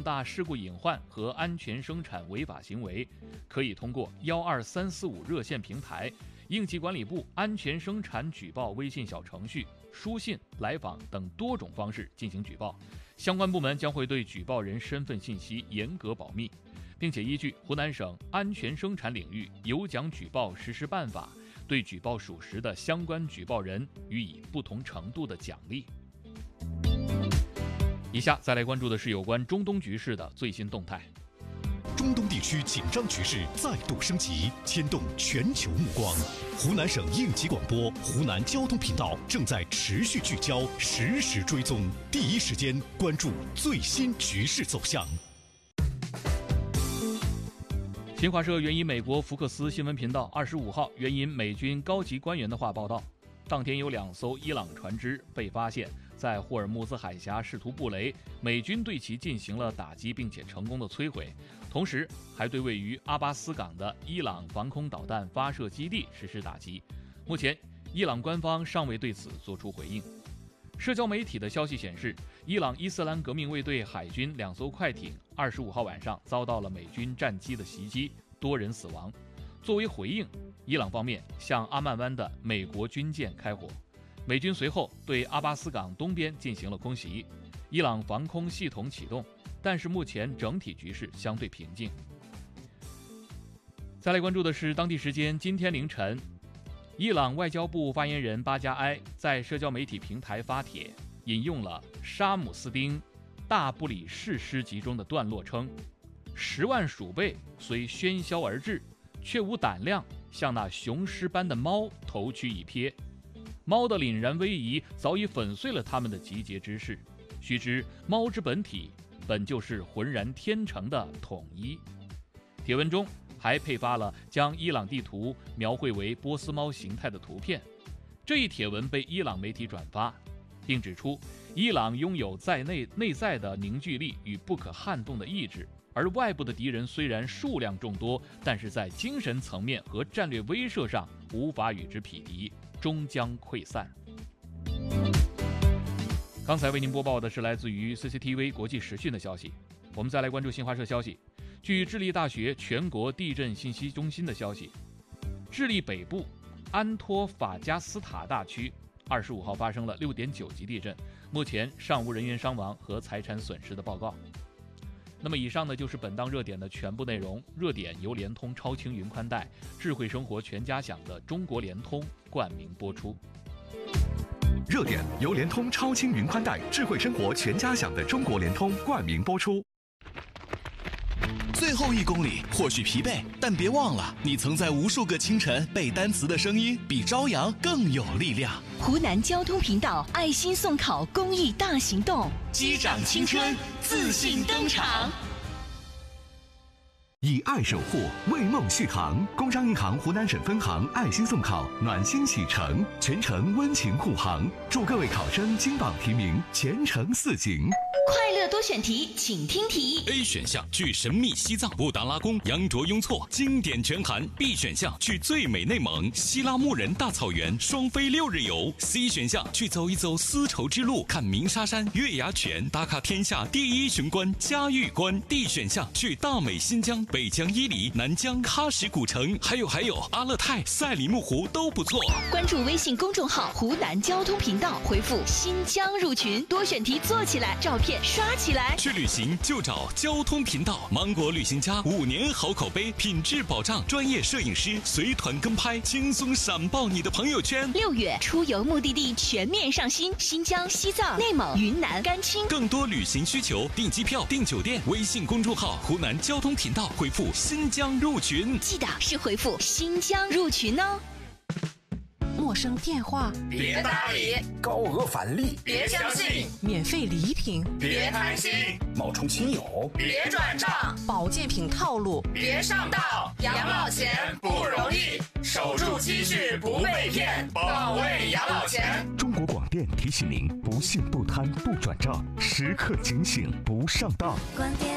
大事故隐患和安全生产违法行为，可以通过12345热线平台、应急管理部安全生产举报微信小程序、书信、来访等多种方式进行举报。相关部门将会对举报人身份信息严格保密，并且依据湖南省安全生产领域有奖举报实施办法，对举报属实的相关举报人予以不同程度的奖励。以下再来关注的是有关中东局势的最新动态。 中东地区紧张局势再度升级，牵动全球目光。湖南省应急广播、湖南交通频道正在持续聚焦、实时追踪，第一时间关注最新局势走向。 新华社援引美国福克斯新闻频道25号援引美军高级官员的话报道，当天有2艘伊朗船只被发现在霍尔木兹海峡试图布雷，美军对其进行了打击，并且成功的摧毁，同时还对位于阿巴斯港的伊朗防空导弹发射基地实施打击。目前，伊朗官方尚未对此作出回应。社交媒体的消息显示，伊朗伊斯兰革命卫队海军2艘快艇25号晚上遭到了美军战机的袭击，多人死亡。作为回应，伊朗方面向阿曼湾的美国军舰开火。美军随后对阿巴斯港东边进行了空袭，伊朗防空系统启动，但是目前整体局势相对平静。再来关注的是当地时间今天凌晨，伊朗外交部发言人巴加埃在社交媒体平台发帖，引用了沙姆斯丁《大不里士诗集》中的段落称：10万鼠辈虽喧嚣而至，却无胆量向那雄狮般的猫头躯一瞥。猫的凛然威仪早已粉碎了他们的集结之势。须知猫之本体本就是浑然天成的统一。帖文中还配发了将伊朗地图描绘为波斯猫形态的图片。这一帖文被伊朗媒体转发，并指出伊朗拥有内在的凝聚力与不可撼动的意志，而外部的敌人虽然数量众多，但是在精神层面和战略威慑上无法与之匹敌，终将溃散。刚才为您播报的是来自于 CCTV 国际时讯的消息。我们再来关注新华社消息。据智利大学全国地震信息中心的消息，智利北部安托法加斯塔大区25号发生了6.9级地震，目前尚无人员伤亡和财产损失的报告。那么以上呢就是本档热点的全部内容。热点由联通超轻云宽带、智慧生活全家享的中国联通冠名播出。 热点由联通超轻云宽带、智慧生活全家享的中国联通冠名播出。 最后1公里或许疲惫，但别忘了，你曾在无数个清晨背单词的声音，比朝阳更有力量。 湖南交通频道爱心送考公益大行动， 击掌青春，自信登场。 以爱守护，为梦续航。工商银行湖南省分行爱心送考，暖心启程，全程温情护航，祝各位考生金榜题名，前程似锦。 快乐多选题，请听题。 A 选项去神秘西藏布达拉宫，羊卓雍措经典全含。 B 选项去最美内蒙希拉木仁大草原，双飞6日游。 C 选项去走一走丝绸之路，看鸣沙山、月牙泉，打卡天下第1雄关嘉峪关。 D 选项去大美新疆、北疆伊犁、南疆喀什古城，还有阿勒泰、赛里木湖都不错。 关注微信公众号湖南交通频道，回复新疆入群，多选题做起来，照片刷起来。 去旅行就找交通频道，芒果旅行家5年好口碑，品质保障，专业摄影师随团跟拍，轻松闪爆你的朋友圈。 6月出游目的地全面上新，新疆、西藏、内蒙、云南、甘青。 更多旅行需求，订机票、订酒店，微信公众号湖南交通频道回复新疆入群， 记得是回复新疆入群哦。 陌生电话别搭理， 高额返利别相信， 免费礼品别贪心， 冒充亲友别转账， 保健品套路别上当。养老钱不容易，守住积蓄不被骗，保卫养老钱。 中国广电提醒您：不信不贪不转账，时刻警醒不上当。 广电